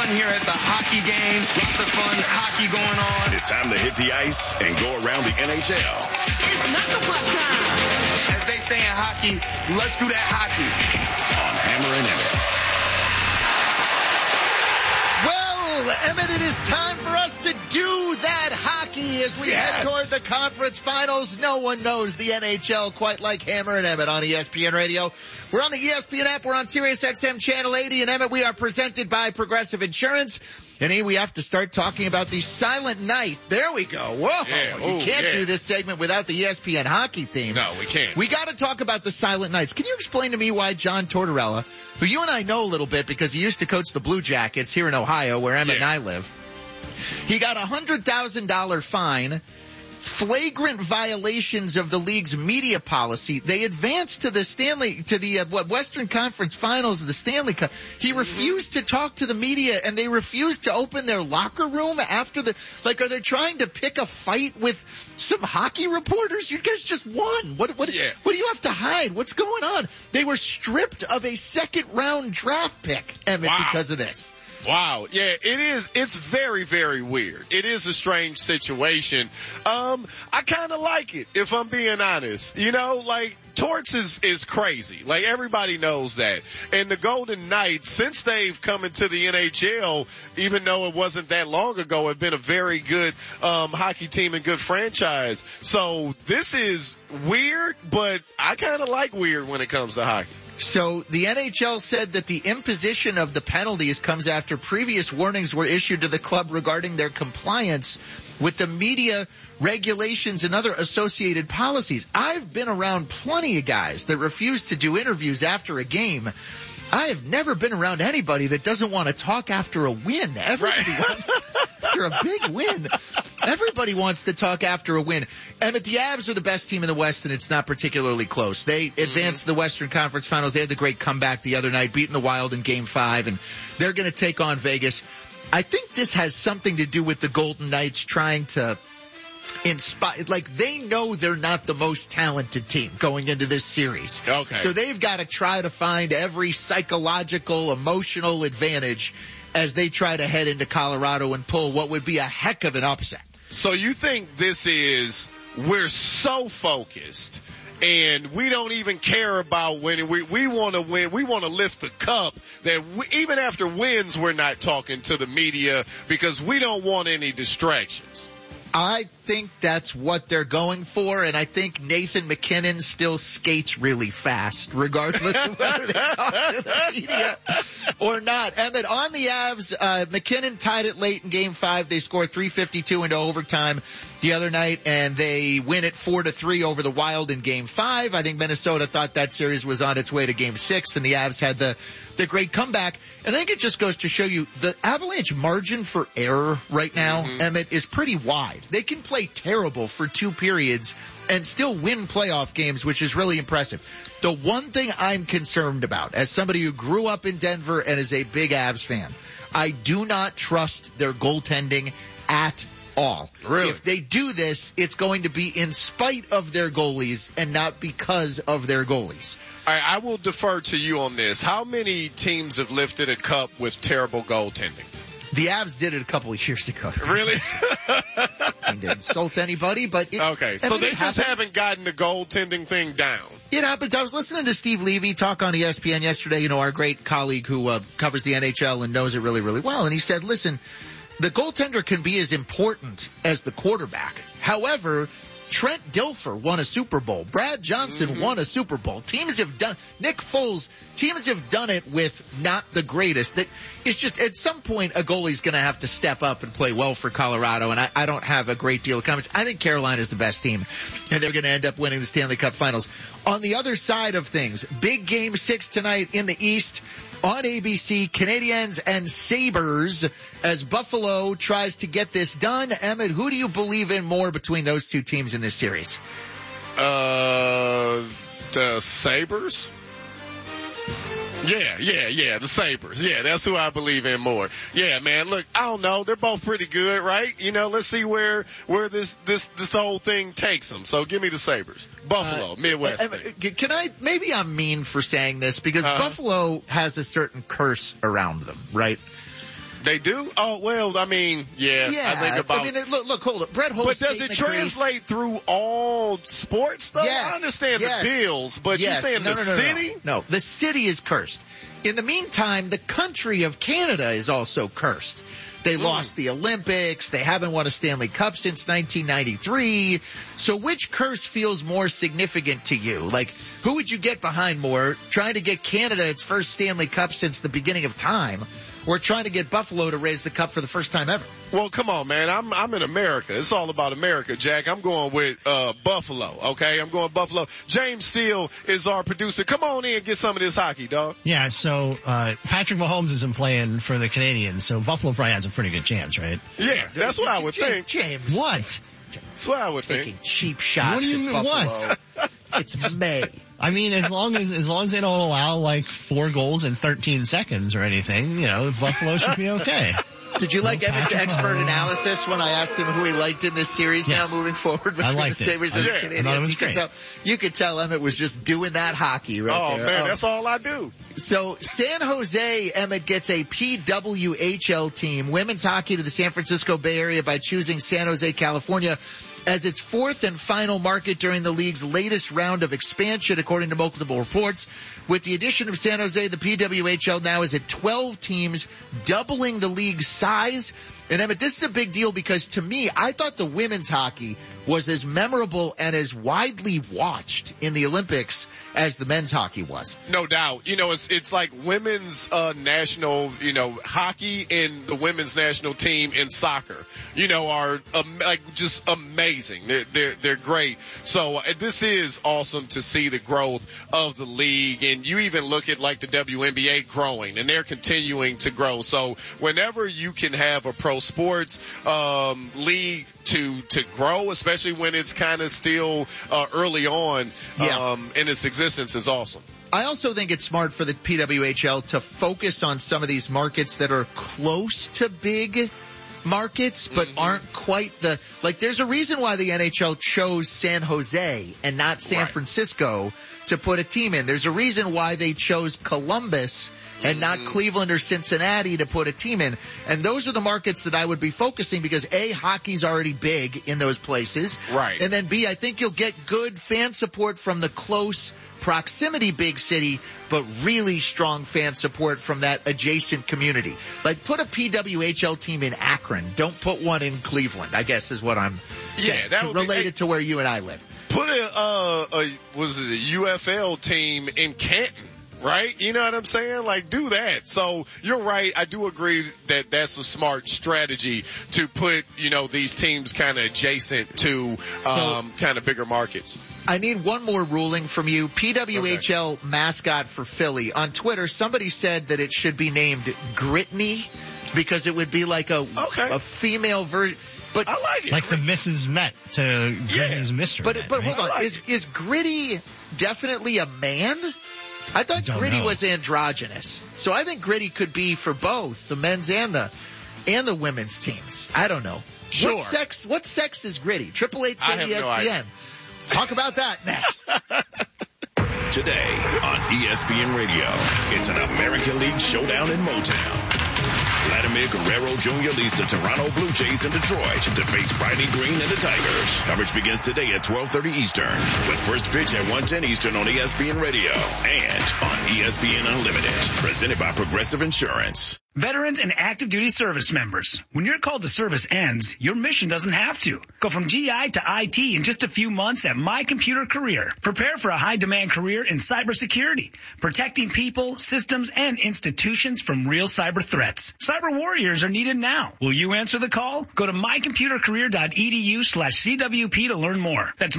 fun here at the hockey game. Lots of fun hockey going on. It's time to hit the ice and go around the NHL. It's knuckle puck time. As they say in hockey, let's do that hockey. On Hammer and Emmett. Well, Emmett, it is time for us to do that hockey as we head toward the conference finals. No one knows the NHL quite like Hammer and Emmett on ESPN Radio. We're on the ESPN app. We're on Sirius XM Channel 80. And Emmett, we are presented by Progressive Insurance. And we have to start talking about the Silent Night. There we go. Whoa. Yeah. You can't do this segment without the ESPN hockey theme. No, we can't. We got to talk about the Silent Nights. Can you explain to me why John Tortorella, who you and I know a little bit because he used to coach the Blue Jackets here in Ohio where Emmett and I live, he got a $100,000 fine, flagrant violations of the league's media policy. They advanced to the Western Conference Finals of the Stanley Cup. He refused to talk to the media, and they refused to open their locker room after are they trying to pick a fight with some hockey reporters? You guys just won. What do you have to hide? What's going on? They were stripped of a second round draft pick, Emmett, because of this. Wow. Yeah, it is. It's very, very weird. It is a strange situation. I kind of like it, if I'm being honest. You know, Torts is crazy. Everybody knows that. And the Golden Knights, since they've come into the NHL, even though it wasn't that long ago, have been a very good hockey team and good franchise. So this is weird, but I kind of like weird when it comes to hockey. So the NHL said that the imposition of the penalties comes after previous warnings were issued to the club regarding their compliance with the media regulations and other associated policies. I've been around plenty of guys that refuse to do interviews after a game. I have never been around anybody that doesn't want to talk after a win. Everybody wants after a big win. Everybody wants to talk after a win. And the Avs are the best team in the West, and it's not particularly close. They advanced to the Western Conference Finals. They had the great comeback the other night, beating the Wild in Game 5, and they're going to take on Vegas. I think this has something to do with the Golden Knights trying to inspire, they know they're not the most talented team going into this series. Okay. So they've got to try to find every psychological, emotional advantage as they try to head into Colorado and pull what would be a heck of an upset. So you think this is, we're so focused and we don't even care about winning. We want to win. We want to lift the cup that even after wins, we're not talking to the media because we don't want any distractions. I think that's what they're going for, and I think Nathan McKinnon still skates really fast, regardless of whether they talk to the media or not. Emmett, on the Avs, McKinnon tied it late in Game 5. They scored 3:52 into overtime the other night, and they win it 4-3 over the Wild in Game 5. I think Minnesota thought that series was on its way to Game 6, and the Avs had the great comeback. And I think it just goes to show you the Avalanche margin for error right now, Emmett, is pretty wide. They can play terrible for 2 periods and still win playoff games, which is really impressive. The one thing I'm concerned about, as somebody who grew up in Denver and is a big Avs fan, I do not trust their goaltending at all. Really? If they do this, it's going to be in spite of their goalies and not because of their goalies. All right, I will defer to you on this. How many teams have lifted a cup with terrible goaltending? The Avs did it a couple of years ago. Really? I didn't insult anybody, but so they just haven't gotten the goaltending thing down. It happens. I was listening to Steve Levy talk on ESPN yesterday, our great colleague who covers the NHL and knows it really, really well. And he said, listen, the goaltender can be as important as the quarterback. However, Trent Dilfer won a Super Bowl. Brad Johnson won a Super Bowl. Teams have done it with not the greatest. It's just at some point a goalie's going to have to step up and play well for Colorado, and I don't have a great deal of confidence. I think Carolina's the best team, and they're going to end up winning the Stanley Cup Finals. On the other side of things, big Game 6 tonight in the East. On ABC, Canadiens and Sabres as Buffalo tries to get this done. Emmett, who do you believe in more between those two teams in this series? The Sabres? Yeah, the Sabres. Yeah, that's who I believe in more. Yeah, man, look, I don't know. They're both pretty good, right? Let's see where this whole thing takes them. So give me the Sabres. Buffalo, Midwest. Maybe I'm mean for saying this because Buffalo has a certain curse around them, right? They do? Oh, well, I mean, yeah. I think about. I mean, look, hold it. Brett Holstein. But does it translate through all sports, though? Yes, I understand yes, the Bills, but yes. you're saying no, city? No, the city is cursed. In the meantime, the country of Canada is also cursed. They lost the Olympics. They haven't won a Stanley Cup since 1993. So which curse feels more significant to you? Like, who would you get behind more? Trying to get Canada its first Stanley Cup since the beginning of time, or trying to get Buffalo to raise the cup for the first time ever? Well, come on, man. I'm in America. It's all about America, Jack. I'm going with Buffalo, okay? I'm going Buffalo. James Steele is our producer. Come on in and get some of this hockey, dog. Yeah, so Patrick Mahomes isn't playing for the Canadians, so Buffalo probably has a pretty good chance, right? Yeah, that's what I would think. James. What? That's what I would Taking think. cheap shots What do you at mean, Buffalo. what? It's May. I mean, as long as they don't allow like 4 goals in 13 seconds or anything, Buffalo should be okay. Did you like Emmett's expert analysis when I asked him who he liked in this series Yes. now moving forward between the Sabres and the Canadiens? I thought it was great. You could tell Emmett was just doing that hockey right there. Man, that's all I do. So San Jose, Emmett, gets a PWHL team, women's hockey, to the San Francisco Bay Area by choosing San Jose, California as its fourth and final market during the league's latest round of expansion, according to multiple reports. With the addition of San Jose, the PWHL now is at 12 teams, doubling the league's size. And Emmett, this is a big deal because to me, I thought the women's hockey was as memorable and as widely watched in the Olympics as the men's hockey was. No doubt. It's like women's national, hockey and the women's national team in soccer, are like just amazing. They're great. So this is awesome to see the growth of the league. And you even look at like the WNBA growing, and they're continuing to grow. So whenever you can have a pro sports league to grow, especially when it's kind of still early on in its existence, is awesome. I also think it's smart for the PWHL to focus on some of these markets that are close to big markets but aren't quite there's a reason why the NHL chose San Jose and not San Francisco to put a team in. There's a reason why they chose Columbus and not Cleveland or Cincinnati to put a team in. And those are the markets that I would be focusing because A, hockey's already big in those places. Right. And then B, I think you'll get good fan support from the close proximity big city, but really strong fan support from that adjacent community. Like put a PWHL team in Akron. Don't put one in Cleveland, I guess is what I'm saying. Yeah, that would related to where you and I live. Put a UFL team in Canton. Right? You know what I'm saying? Like, do that. So you're right. I do agree that that's a smart strategy to put, these teams kind of adjacent to, kind of bigger markets. I need one more ruling from you. PWHL mascot for Philly. On Twitter, somebody said that it should be named Gritney because it would be like a female version. But I like it. Like the Mrs. Met to Gritty's Mr. But Met, hold right? on. Is Gritty definitely a man? I thought Gritty was androgynous. So I think Gritty could be for both the men's and the women's teams. I don't know. Sure. What sex is Gritty? 888 I have no idea. Talk about that next. Today on ESPN Radio, it's an American League showdown in Motown. Vladimir Guerrero Jr. leads the Toronto Blue Jays in Detroit to face Riley Green and the Tigers. Coverage begins today at 12:30 Eastern, with first pitch at 1:10 Eastern on ESPN Radio and on ESPN Unlimited. Presented by Progressive Insurance. Veterans and active duty service members, when your call to service ends, your mission doesn't have to. Go from GI to IT in just a few months at My Computer Career. Prepare for a high-demand career in cybersecurity, protecting people, systems, and institutions from real cyber threats. Cyber warriors are needed now. Will you answer the call? Go to mycomputercareer.edu/CWP to learn more. That's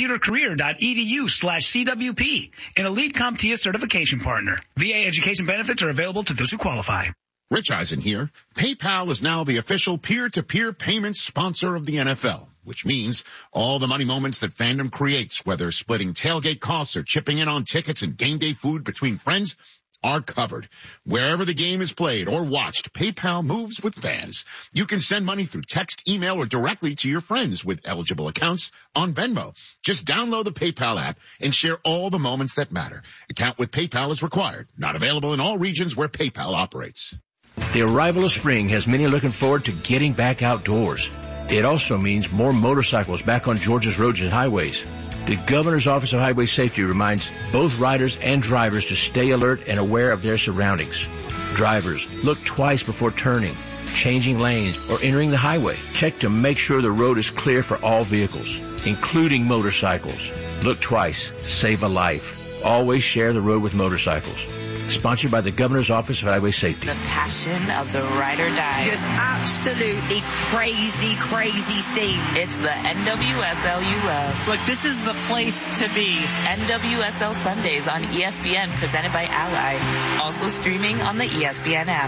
mycomputercareer.edu/CWP, an elite CompTIA certification partner. VA education benefits are available to those who qualify. Rich Eisen here. PayPal is now the official peer-to-peer payment sponsor of the NFL, which means all the money moments that fandom creates, whether splitting tailgate costs or chipping in on tickets and game day food between friends, are covered. Wherever the game is played or watched, PayPal moves with fans. You can send money through text, email, or directly to your friends with eligible accounts on Venmo. Just download the PayPal app and share all the moments that matter. Account with PayPal is required. Not available in all regions where PayPal operates. The arrival of spring has many looking forward to getting back outdoors. It also means more motorcycles back on Georgia's roads and highways. The Governor's Office of Highway Safety reminds both riders and drivers to stay alert and aware of their surroundings. Drivers, look twice before turning, changing lanes, or entering the highway. Check to make sure the road is clear for all vehicles, including motorcycles. Look twice. Save a life. Always share the road with motorcycles. Sponsored by the Governor's Office of Highway Safety. The passion of the ride or die. Just absolutely crazy, crazy scene. It's the NWSL you love. Look, this is the place to be. NWSL Sundays on ESPN, presented by Ally. Also streaming on the ESPN app.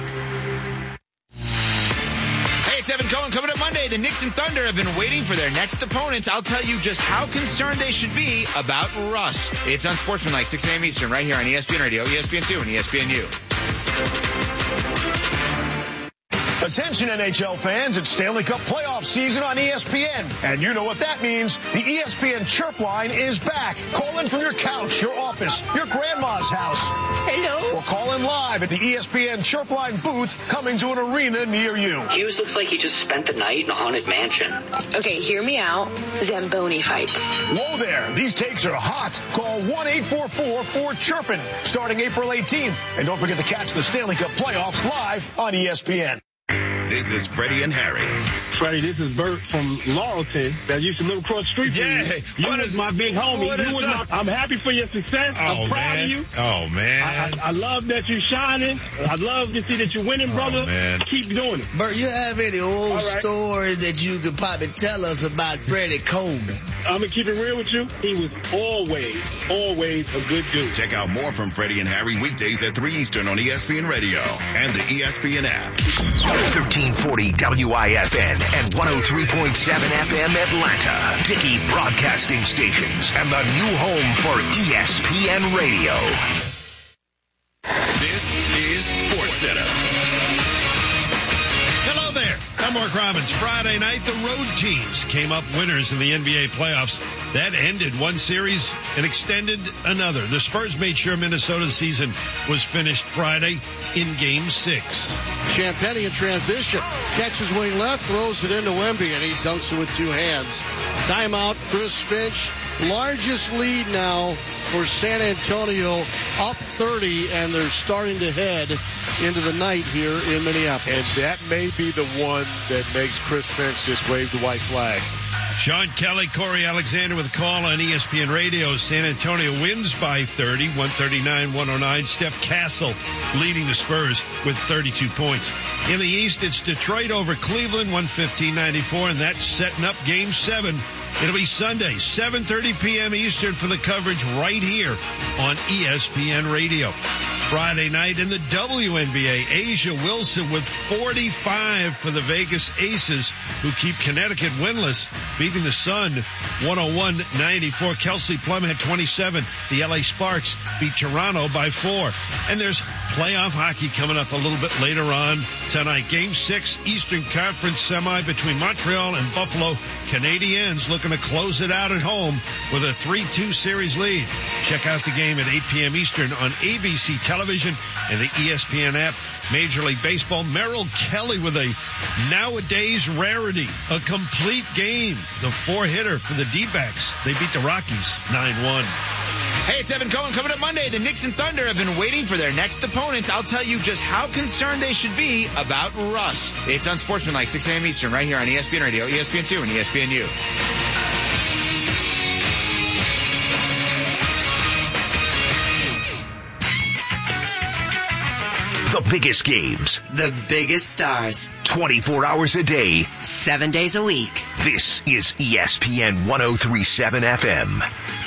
It's Evan Cohen. Coming up Monday, the Knicks and Thunder have been waiting for their next opponents. I'll tell you just how concerned they should be about rust. It's Unsportsmanlike, 6 a.m. Eastern, right here on ESPN Radio, ESPN2, and ESPNU. Attention NHL fans, it's Stanley Cup playoff season on ESPN. And you know what that means. The ESPN Chirp line is back. Call in from your couch, your office, your grandma's house. Hello. Or call in live at the ESPN Chirp line booth coming to an arena near you. Hughes looks like he just spent the night in a haunted mansion. Okay, hear me out. Zamboni fights. Whoa there. These takes are hot. Call 1-844-4-CHIRPIN starting April 18th. And don't forget to catch the Stanley Cup playoffs live on ESPN. This is Freddie and Harry. Freddie, this is Bert from Laurelton that used to live across the street from you. You was my big homie. I'm happy for your success. I'm proud of you. Oh, man. I love that you're shining. I love to see that you're winning, brother. Man. Keep doing it. Bert, you have any old stories that you could probably tell us about Freddie Coleman? I'm going to keep it real with you. He was always a good dude. Check out more from Freddie and Harry weekdays at 3 Eastern on ESPN Radio and the ESPN app. 1340 WIFN and 103.7 FM Atlanta. Dickey Broadcasting Stations and the new home for ESPN Radio. This is SportsCenter. Hello there. I'm Mark Robbins. Friday night, the road teams came up winners in the NBA playoffs. That ended one series and extended another. The Spurs made sure Minnesota's season was finished Friday in Game 6. Champagny in transition. Catches wing left, throws it into Wemby, and he dunks it with two hands. Timeout, Chris Finch. Largest lead now for San Antonio, up 30, and they're starting to head into the night here in Minneapolis. And that may be the one that makes Chris Finch just wave the white flag. Sean Kelly, Corey Alexander with a call on ESPN Radio. San Antonio wins by 30, 139-109. Steph Castle leading the Spurs with 32 points. In the East, it's Detroit over Cleveland, 115-94, and that's setting up Game 7. It'll be Sunday, 7:30 p.m. Eastern for the coverage right here on ESPN Radio. Friday night in the WNBA, Asia Wilson with 45 for the Vegas Aces, who keep Connecticut winless, beating the Sun 101-94. Kelsey Plum had 27. The LA Sparks beat Toronto by 4. And there's playoff hockey coming up a little bit later on tonight. Game 6, Eastern Conference semi between Montreal and Buffalo. Canadiens looking to close it out at home with a 3-2 series lead. Check out the game at 8 p.m. Eastern on ABC Television and the ESPN app. Major League Baseball, Merrill Kelly with a nowadays rarity, a complete game. The 4-hitter for the D-backs. They beat the Rockies 9-1. Hey, it's Evan Cohen. Coming up Monday, the Knicks and Thunder have been waiting for their next opponents. I'll tell you just how concerned they should be about rust. It's Unsportsmanlike, 6 a.m. Eastern, right here on ESPN Radio, ESPN2, and ESPNU. The biggest games. The biggest stars. 24 hours a day. 7 days a week. This is ESPN 103.7 FM.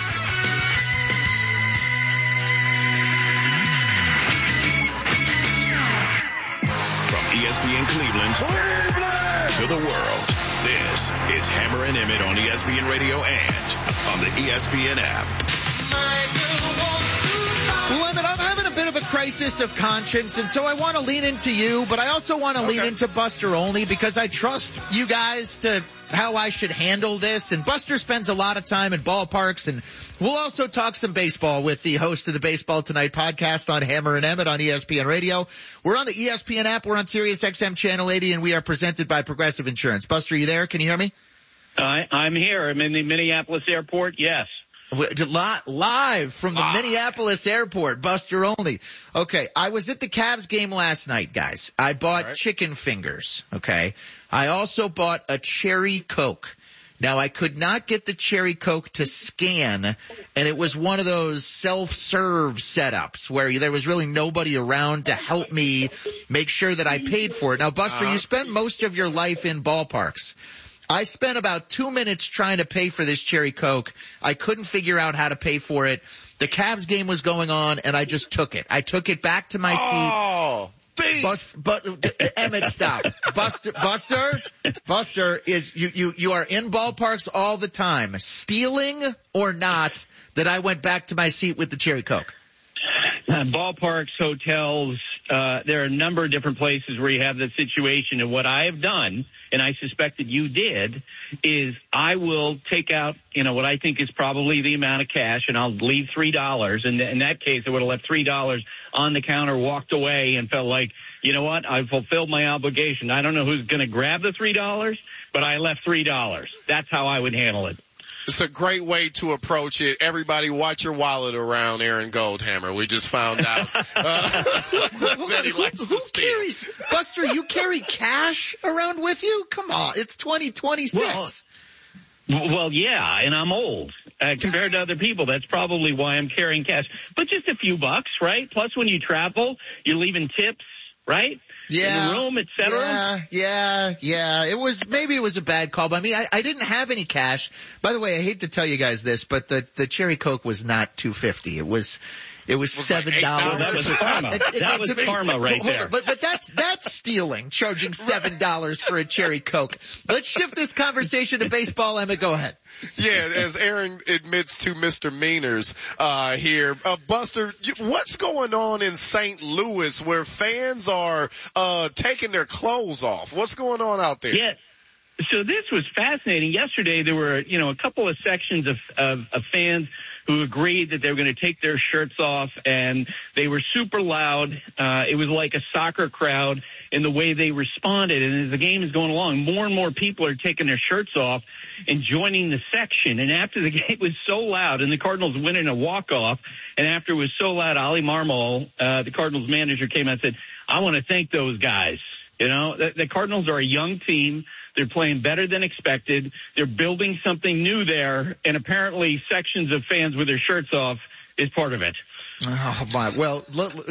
From ESPN Cleveland to the world, this is Hammer and Emmett on ESPN Radio and on the ESPN app. Limit up, Emmett a bit of a crisis of conscience, and so I want to lean into you, but I also want to lean into Buster Olney because I trust you guys to how I should handle this. And Buster spends a lot of time in ballparks, and we'll also talk some baseball with the host of the Baseball Tonight podcast on Hammer and Emmett on ESPN Radio. We're on the ESPN app. We're on Sirius XM Channel 80, and we are presented by Progressive Insurance. Buster, are you there? Can you hear me? I'm here. I'm in the Minneapolis airport. Yes. Live from the Minneapolis airport, Buster Olney. Okay, I was at the Cavs game last night, guys. I bought chicken fingers, okay? I also bought a cherry Coke. Now, I could not get the cherry Coke to scan, and it was one of those self-serve setups where there was really nobody around to help me make sure that I paid for it. Now, Buster, you spend most of your life in ballparks. I spent about 2 minutes trying to pay for this cherry Coke. I couldn't figure out how to pay for it. The Cavs game was going on, and I just took it. I took it back to my seat. But Emmett, stop. Buster is you are in ballparks all the time, stealing or not, that I went back to my seat with the cherry Coke. Ballparks, hotels, there are a number of different places where you have that situation. And what I have done, and I suspect that you did, is I will take out, what I think is probably the amount of cash, and I'll leave $3. And in that case, I would have left $3 on the counter, walked away, and felt like, you know what, I fulfilled my obligation. I don't know who's going to grab the $3, but I left $3. That's how I would handle it. It's a great way to approach it. Everybody watch your wallet around Aaron Goldhammer. We just found out that he likes to steal. Buster, you carry cash around with you? Come on, it's 2026. Well, yeah, and I'm old. Compared to other people, that's probably why I'm carrying cash. But just a few bucks, right? Plus, when you travel, you're leaving tips, right? Yeah. In the room, et cetera. Yeah. It was a bad call by me. I didn't have any cash. By the way, I hate to tell you guys this, but the cherry Coke was not $2.50. It was $7. That was karma right there. But that's stealing, charging $7 for a cherry Coke. Let's shift this conversation to baseball. Emma, go ahead. Yeah, as Aaron admits to misdemeanors here. Buster, what's going on in St. Louis where fans are taking their clothes off? What's going on out there? Yeah. So this was fascinating. Yesterday there were, a couple of sections of fans who agreed that they were going to take their shirts off, and they were super loud. It was like a soccer crowd in the way they responded. And as the game is going along, more and more people are taking their shirts off and joining the section. And after the game was so loud, and the Cardinals went in a walk-off, and after it was so loud, Ollie Marmol, the Cardinals manager, came out and said, I want to thank those guys. The Cardinals are a young team. They're playing better than expected. They're building something new there, and apparently sections of fans with their shirts off is part of it. Oh, my. Well,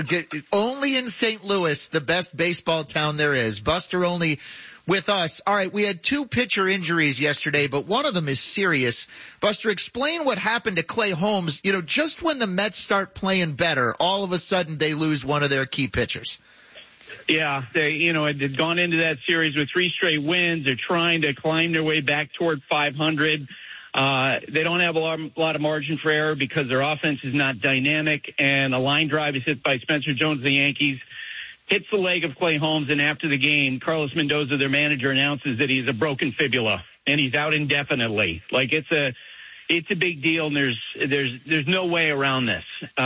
only in St. Louis, the best baseball town there is. Buster Olney with us. All right, we had 2 pitcher injuries yesterday, but one of them is serious. Buster, explain what happened to Clay Holmes. Just when the Mets start playing better, all of a sudden they lose one of their key pitchers. Yeah, they, had gone into that series with 3 straight wins. They're trying to climb their way back toward 500. They don't have a lot of margin for error because their offense is not dynamic, and a line drive is hit by Spencer Jones of the Yankees, hits the leg of Clay Holmes, and after the game, Carlos Mendoza, their manager, announces that he's a broken fibula, and he's out indefinitely. Like, it's a big deal, and there's no way around this.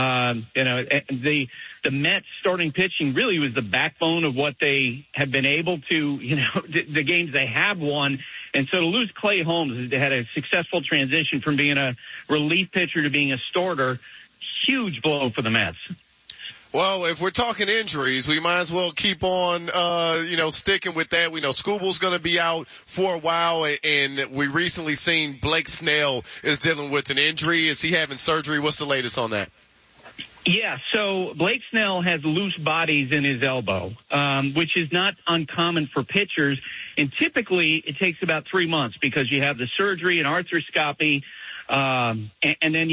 The Mets starting pitching really was the backbone of what they have been able to, the games they have won. And so to lose Clay Holmes, they had a successful transition from being a relief pitcher to being a starter. Huge blow for the Mets. Well, if we're talking injuries, we might as well keep on, sticking with that. We know Scooble's going to be out for a while, and we recently seen Blake Snell is dealing with an injury. Is he having surgery? What's the latest on that? Yeah, so Blake Snell has loose bodies in his elbow, which is not uncommon for pitchers. And typically it takes about 3 months because you have the surgery and arthroscopy, and then